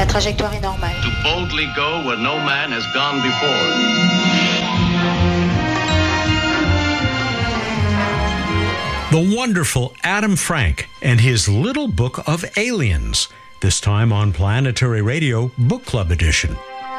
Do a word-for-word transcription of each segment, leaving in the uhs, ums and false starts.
trajectoire est normale. To boldly go where no man has gone before. The wonderful Adam Frank and his little book of aliens, this time on Planetary Radio Book Club Edition.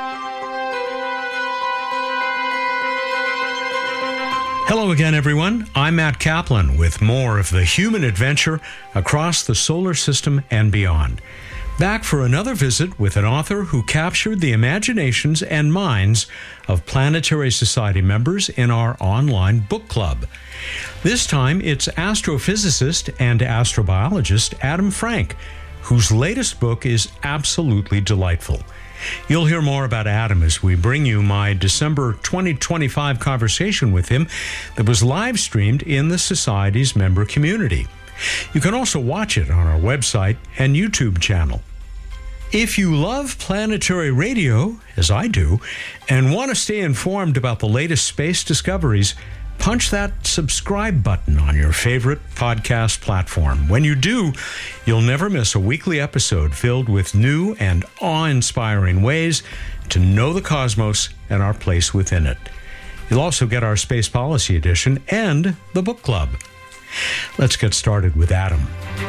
Hello again, everyone. I'm Matt Kaplan with more of the human adventure across the solar system and beyond. Back for another visit with an author who captured the imaginations and minds of Planetary Society members in our online book club. This time, it's astrophysicist and astrobiologist Adam Frank, whose latest book is absolutely delightful. You'll hear more about Adam as we bring you my December twenty twenty-five conversation with him that was live streamed in the Society's member community. You can also watch it on our website and YouTube channel. If you love Planetary Radio, as I do, and want to stay informed about the latest space discoveries, punch that subscribe button on your favorite podcast platform. When you do, you'll never miss a weekly episode filled with new and awe-inspiring ways to know the cosmos and our place within it. You'll also get our Space Policy Edition and the book club. Let's get started with Adam.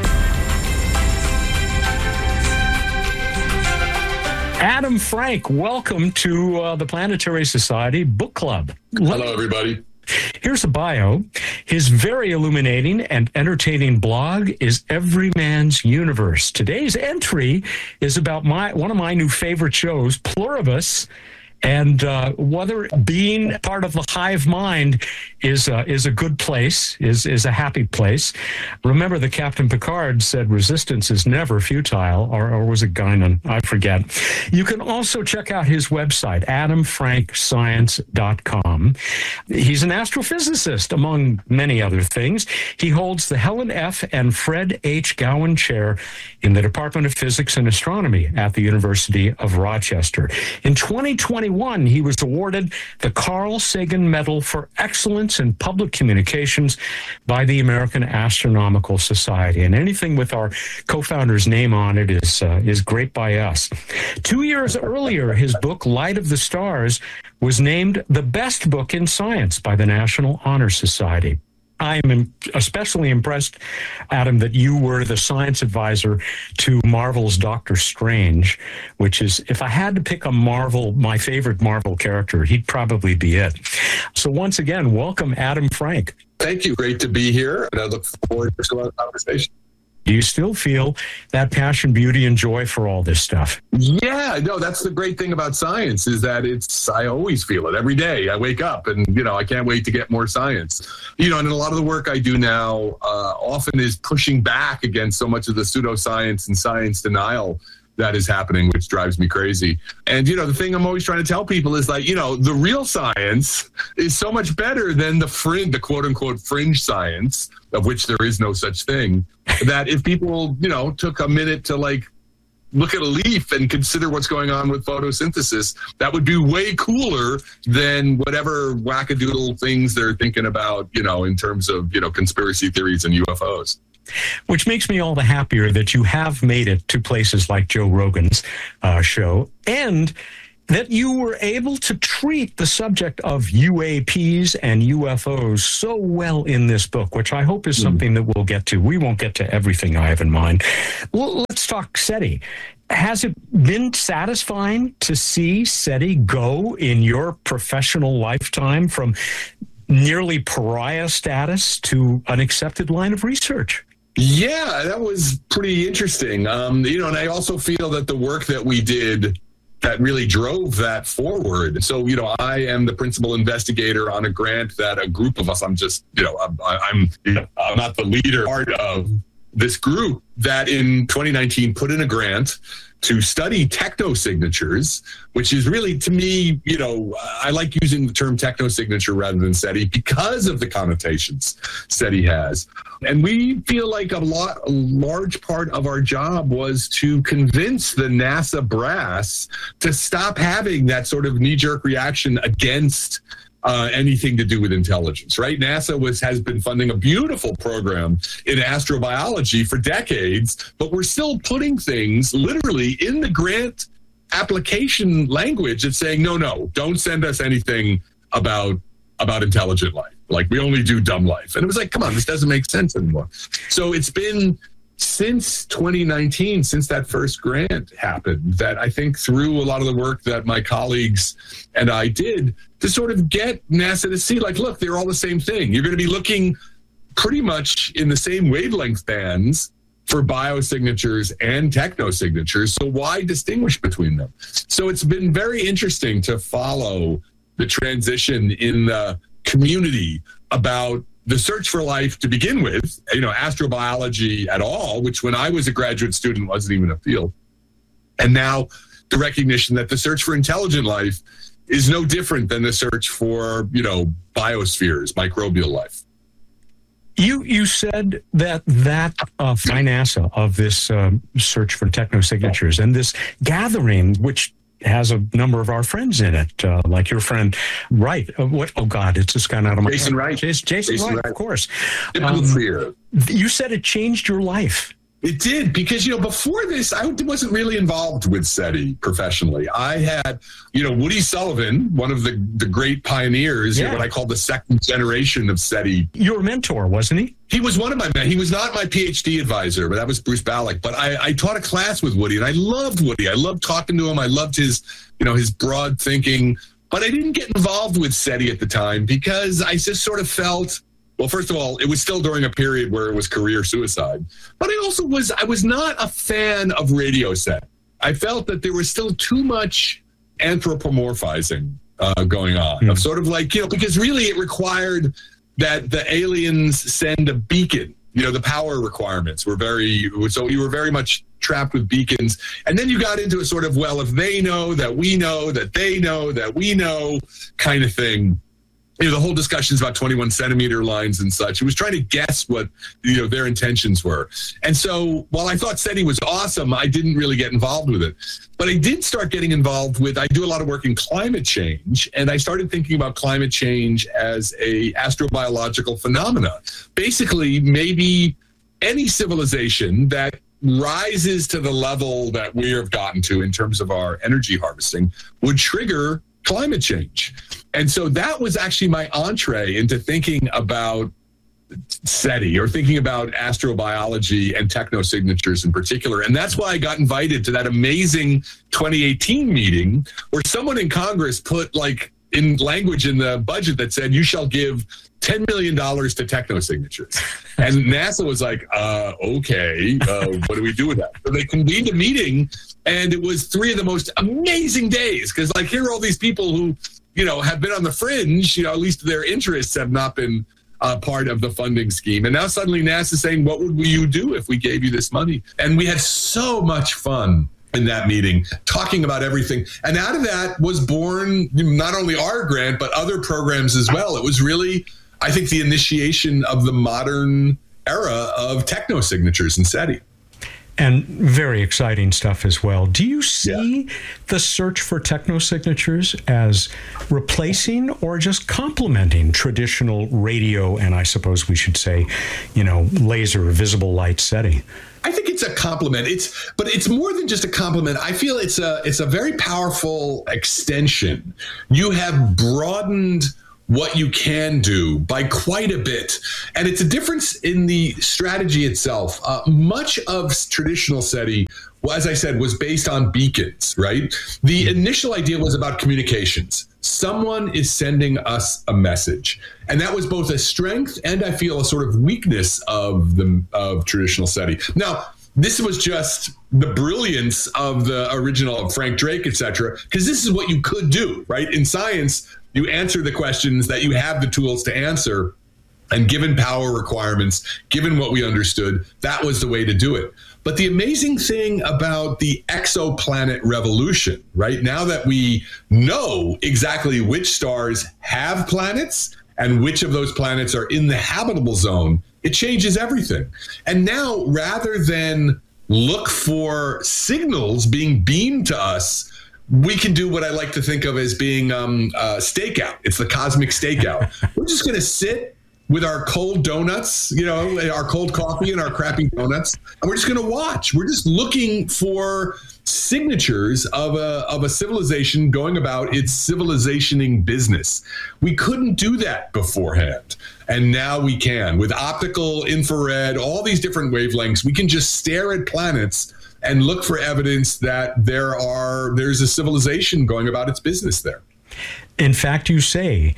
Adam Frank, welcome to uh, the Planetary Society Book Club. Hello, everybody. Here's a bio. His very illuminating and entertaining blog is Every Man's Universe. Today's entry is about my one of my new favorite shows, Pluribus, and uh, whether being part of the hive mind is uh, is a good place, is is a happy place. Remember that Captain Picard said resistance is never futile, or, or was it Guinan? I forget. You can also check out his website, adam frank science dot com. He's an astrophysicist, among many other things. He holds the Helen F. and Fred H. Gowan Chair in the Department of Physics and Astronomy at the University of Rochester. In twenty twenty-one, he was awarded the Carl Sagan Medal for Excellence in Public Communications by the American Astronomical Society. And anything with our co-founder's name on it is uh, is great by us. Two years earlier, his book, Light of the Stars, was named the best book in science by the National Honor Society. I'm especially impressed, Adam, that you were the science advisor to Marvel's Doctor Strange, which is, if I had to pick a Marvel, my favorite Marvel character, he'd probably be it. So once again, welcome, Adam Frank. Thank you. Great to be here, and I look forward to our conversation. Do you still feel that passion, beauty, and joy for all this stuff? Yeah, no, that's the great thing about science is that it's, I always feel it every day. I wake up and, you know, I can't wait to get more science. You know, and a lot of the work I do now uh, often is pushing back against so much of the pseudoscience and science denial that is happening, which drives me crazy. And, you know, the thing I'm always trying to tell people is like, you know, the real science is so much better than the fringe, the quote unquote fringe science, of which there is no such thing, that if people, you know, took a minute to like look at a leaf and consider what's going on with photosynthesis, that would be way cooler than whatever wackadoodle things they're thinking about, you know, in terms of, you know, conspiracy theories and U F Os. Which makes me all the happier that you have made it to places like Joe Rogan's uh, show, and that you were able to treat the subject of U A Ps and U F Os so well in this book, which I hope is something that we'll get to. We won't get to everything I have in mind. Well, let's talk SETI. Has it been satisfying to see SETI go in your professional lifetime from nearly pariah status to an accepted line of research? Yeah, that was pretty interesting. Um, you know, and I also feel that the work that we did that really drove that forward. So, you know, I am the principal investigator on a grant that a group of us, I'm just, you know, I'm, I'm, you know, I'm not the leader part of this group that in twenty nineteen put in a grant to study technosignatures, which is really, to me, you know, I like using the term technosignature rather than SETI because of the connotations SETI has. And we feel like a lot, a large part of our job was to convince the NASA brass to stop having that sort of knee-jerk reaction against Uh, anything to do with intelligence, right? NASA was has been funding a beautiful program in astrobiology for decades, but we're still putting things literally in the grant application language that's saying, no, no, don't send us anything about about intelligent life. Like, we only do dumb life. And it was like, come on, this doesn't make sense anymore. So it's been since twenty nineteen, since that first grant happened, that I think through a lot of the work that my colleagues and I did to sort of get NASA to see, like, look, they're all the same thing. You're going to be looking pretty much in the same wavelength bands for biosignatures and technosignatures. So why distinguish between them? So it's been very interesting to follow the transition in the community about the search for life to begin with, you know, astrobiology at all, which when I was a graduate student wasn't even a field. And now the recognition that the search for intelligent life is no different than the search for, you know, biospheres, microbial life. You you said that that uh, FINASA of this um, search for technosignatures and this gathering, which has a number of our friends in it, uh, like your friend Wright. Uh, what? Oh God, it's just gone out of my Jason head. Wright. Jason, Jason, Jason Wright, Wright, of course. Um, clear. You said it changed your life. It did, because, you know, before this, I wasn't really involved with SETI professionally. I had, you know, Woody Sullivan, one of the, the great pioneers, yeah. you know, what I call the second generation of SETI. Your mentor, wasn't he? He was one of my men. He was not my PhD advisor, but that was Bruce Ballack. But I, I taught a class with Woody, and I loved Woody. I loved talking to him. I loved his, you know, his broad thinking. But I didn't get involved with SETI at the time because I just sort of felt, well, first of all, it was still during a period where it was career suicide. But I also was, I was not a fan of Radio Set. I felt that there was still too much anthropomorphizing uh, going on. Mm. Of sort of like, you know, because really it required that the aliens send a beacon. You know, the power requirements were very, so you were very much trapped with beacons. And then you got into a sort of, well, if they know that we know that they know that we know kind of thing. You know, the whole discussions about twenty-one centimeter lines and such. It was trying to guess what, you know, their intentions were. And so while I thought SETI was awesome, I didn't really get involved with it. But I did start getting involved with, I do a lot of work in climate change, and I started thinking about climate change as a astrobiological phenomena. Basically, maybe any civilization that rises to the level that we have gotten to in terms of our energy harvesting would trigger climate change. And so that was actually my entree into thinking about SETI, or thinking about astrobiology and technosignatures in particular. And that's why I got invited to that amazing twenty eighteen meeting where someone in Congress put like in language in the budget that said, you shall give ten million dollars to technosignatures. And NASA was like, uh, okay, uh, what do we do with that? So they convened a meeting, and it was three of the most amazing days. Because like, here are all these people who, you know, have been on the fringe, you know, at least their interests have not been uh, part of the funding scheme. And now suddenly NASA is saying, what would you do if we gave you this money? And we had so much fun in that meeting, talking about everything. And out of that was born not only our grant, but other programs as well. It was really, I think, the initiation of the modern era of technosignatures in SETI. And very exciting stuff as well. Do you see yeah. the search for technosignatures as replacing or just complementing traditional radio, and I suppose we should say, you know, laser visible light SETI? I think it's a compliment. It's, but it's more than just a compliment. I feel it's a, it's a very powerful extension. You have broadened what you can do by quite a bit. And it's a difference in the strategy itself. Uh, much of traditional SETI, well, as I said, was based on beacons, right? The initial idea was about communications. Someone is sending us a message. And that was both a strength and, I feel, a sort of weakness of the of traditional SETI. Now, this was just the brilliance of the original Frank Drake, et cetera, because this is what you could do, right? In science, you answer the questions that you have the tools to answer, and given power requirements, given what we understood, that was the way to do it. But the amazing thing about the exoplanet revolution, right? Now that we know exactly which stars have planets and which of those planets are in the habitable zone, it changes everything. And now, rather than look for signals being beamed to us, we can do what I like to think of as being um, uh, stakeout. It's the cosmic stakeout. We're just going to sit with our cold donuts, you know, our cold coffee and our crappy donuts, and we're just going to watch. We're just looking for signatures of a of a civilization going about its civilizationing business. We couldn't do that beforehand, and now we can. With optical, infrared, all these different wavelengths, we can just stare at planets and look for evidence that there are there's a civilization going about its business there. In fact, you say,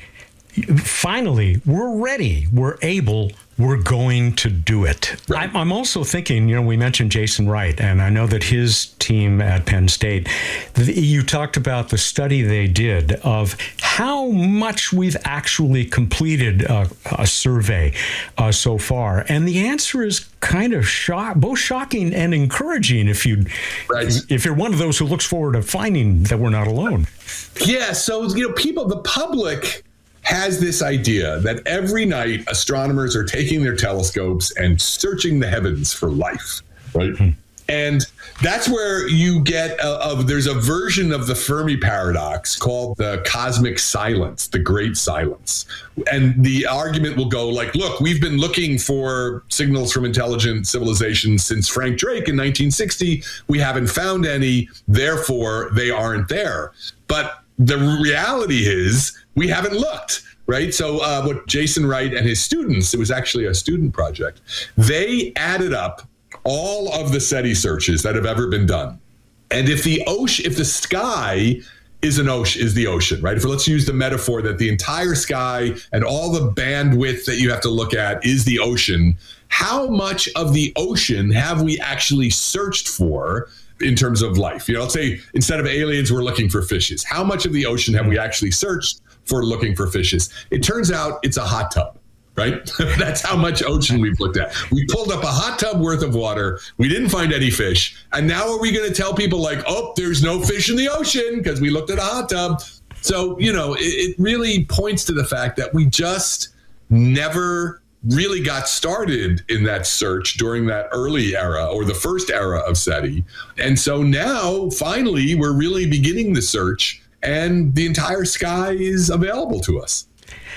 finally, we're ready, we're able, we're going to do it. Right. I'm also thinking, you know, we mentioned Jason Wright, and I know that his team at Penn State, you talked about the study they did of how much we've actually completed a, a survey uh, so far. And the answer is kind of shock, both shocking and encouraging if you, right. if you're one of those who looks forward to finding that we're not alone. Yeah, so, you know, people, the public has this idea that every night astronomers are taking their telescopes and searching the heavens for life, right? Mm-hmm. And that's where you get a, a, there's a version of the Fermi paradox called the cosmic silence, the great silence. And the argument will go like, look, we've been looking for signals from intelligent civilizations since Frank Drake in nineteen sixty. We haven't found any, therefore they aren't there. But the reality is we haven't looked, right? So uh, what Jason Wright and his students, it was actually a student project, they added up all of the SETI searches that have ever been done. And if the ocean, if the sky is an ocean, is the ocean, right? If let's use the metaphor that the entire sky and all the bandwidth that you have to look at is the ocean, how much of the ocean have we actually searched for in terms of life? You know, let's say instead of aliens, we're looking for fishes. How much of the ocean have we actually searched for looking for fishes? It turns out it's a hot tub, right? That's how much ocean we've looked at. We pulled up a hot tub worth of water. We didn't find any fish. And now are we going to tell people like, oh, there's no fish in the ocean because we looked at a hot tub? So, you know, it, it really points to the fact that we just never really got started in that search during that early era or the first era of SETI. And so now, finally, we're really beginning the search and the entire sky is available to us.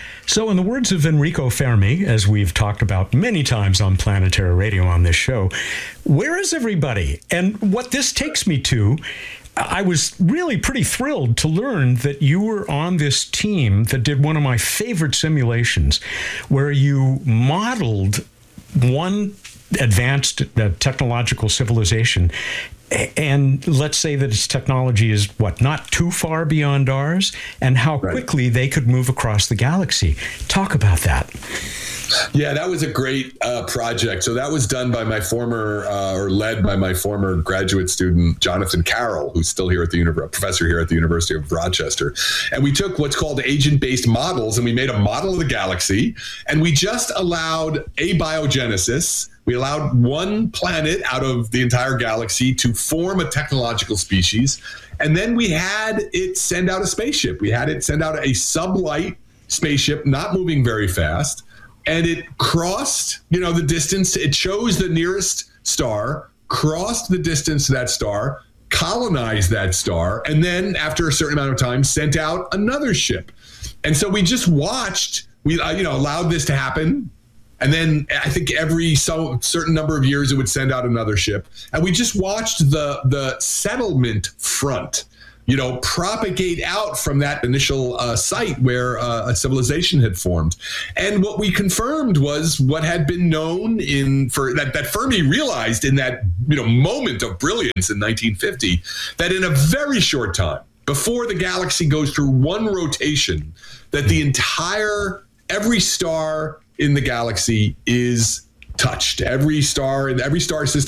So in the words of Enrico Fermi, as we've talked about many times on Planetary Radio on this show, where is everybody? And what this takes me to, I was really pretty thrilled to learn that you were on this team that did one of my favorite simulations where you modeled one advanced uh, technological civilization. And let's say that its technology is, what, not too far beyond ours, and how quickly right. they could move across the galaxy. Talk about that. Yeah, that was a great uh, project. So that was done by my former, uh, or led by my former graduate student, Jonathan Carroll, who's still here at the university, professor here at the University of Rochester. And we took what's called agent-based models, and we made a model of the galaxy, and we just allowed abiogenesis. We allowed one planet out of the entire galaxy to form a technological species. And then we had it send out a spaceship. We had it send out a sublight spaceship, not moving very fast. And it crossed, you know, the distance. It chose the nearest star, crossed the distance to that star, colonized that star, and then after a certain amount of time, sent out another ship. And so we just watched, we, uh, you know, allowed this to happen. And then I think every so certain number of years, it would send out another ship. And we just watched the the settlement front, you know, propagate out from that initial uh, site where uh, a civilization had formed. And what we confirmed was what had been known in for that, that Fermi realized in that, you know, moment of brilliance in nineteen fifty, that in a very short time, before the galaxy goes through one rotation, that the entire, every star in the galaxy is touched. Every star in every star system